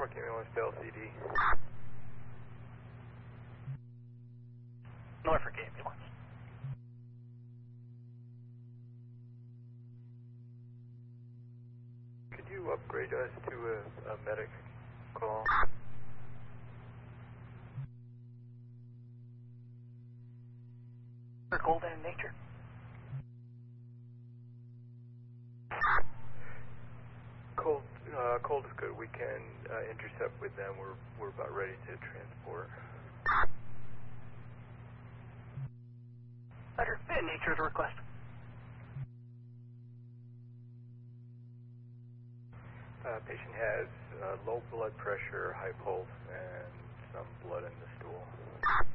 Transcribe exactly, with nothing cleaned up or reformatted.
Norfolk ambulance to L C D. Norfolk ambulance. Could you upgrade us to a, a medic call? Or cold in nature. Cold, uh, cold is good. We can uh, intercept with them. We're we're about ready to transport. Better. In nature is a request. Uh, patient has uh, low blood pressure, high pulse, and some blood in the stool.